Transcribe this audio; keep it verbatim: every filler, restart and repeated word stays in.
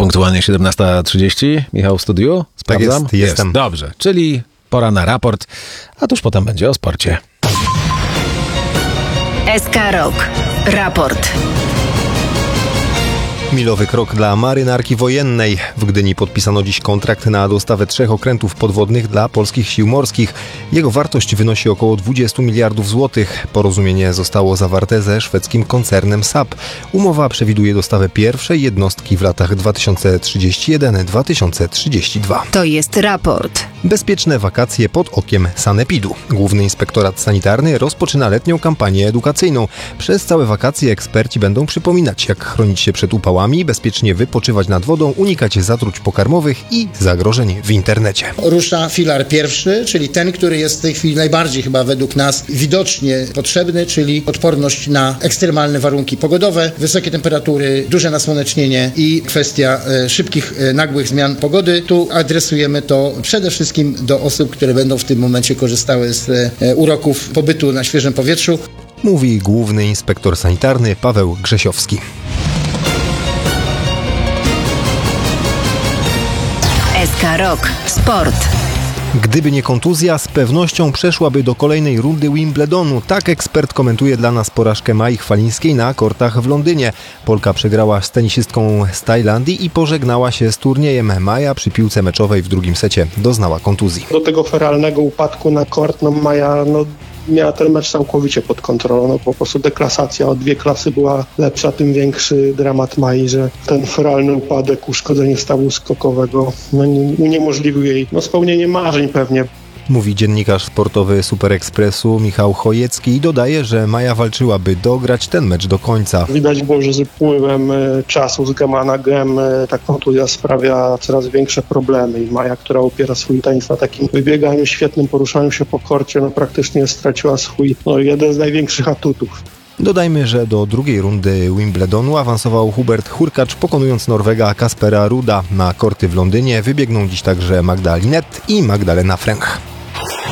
Punktualnie siedemnasta trzydzieści. Michał w studiu? Sprawdzam? Tak jest, jestem. Jest. Dobrze, czyli pora na raport, a tuż potem będzie o sporcie. S K Rock. Raport. Milowy krok dla marynarki wojennej. W Gdyni podpisano dziś kontrakt na dostawę trzech okrętów podwodnych dla polskich sił morskich. Jego wartość wynosi około dwadzieścia miliardów złotych. Porozumienie zostało zawarte ze szwedzkim koncernem S A P. Umowa przewiduje dostawę pierwszej jednostki w latach dwa tysiące trzydziesty pierwszy do dwa tysiące trzydziestego drugiego. To jest raport. Bezpieczne wakacje pod okiem Sanepidu. Główny Inspektorat Sanitarny rozpoczyna letnią kampanię edukacyjną. Przez całe wakacje eksperci będą przypominać, jak chronić się przed upałami, bezpiecznie wypoczywać nad wodą, unikać zatruć pokarmowych i zagrożeń w internecie. Rusza filar pierwszy, czyli ten, który jest w tej chwili najbardziej chyba według nas widocznie potrzebny, czyli odporność na ekstremalne warunki pogodowe, wysokie temperatury, duże nasłonecznienie i kwestia e, szybkich, e, nagłych zmian pogody. Tu adresujemy to przede wszystkim do osób, które będą w tym momencie korzystały z e, uroków pobytu na świeżym powietrzu. Mówi Główny Inspektor Sanitarny Paweł Grzesiowski. S K Rock. Sport. Gdyby nie kontuzja, z pewnością przeszłaby do kolejnej rundy Wimbledonu. Tak ekspert komentuje dla nas porażkę Mai Chwalińskiej na kortach w Londynie. Polka przegrała z tenisistką z Tajlandii i pożegnała się z turniejem. Maja przy piłce meczowej w drugim secie doznała kontuzji. Do tego feralnego upadku na kort, no Maja no, miała ten mecz całkowicie pod kontrolą. No, po prostu deklasacja o dwie klasy była lepsza, tym większy dramat Mai, że ten feralny upadek, uszkodzenie stawu skokowego no, nie, uniemożliwił jej no, spełnienie marzeń pewnie. Mówi dziennikarz sportowy Super Expressu Michał Chojecki i dodaje, że Maja walczyła, by dograć ten mecz do końca. Widać było, że z upływem czasu, z gema na gem, ta kontuzja sprawia coraz większe problemy i Maja, która opiera swój tenis na takim wybieganiu, świetnym poruszaniu się po korcie, no praktycznie straciła swój no, jeden z największych atutów. Dodajmy, że do drugiej rundy Wimbledonu awansował Hubert Hurkacz, pokonując Norwega Kaspera Ruda. Na korty w Londynie wybiegną dziś także Magda Linette i Magdalena Fręch.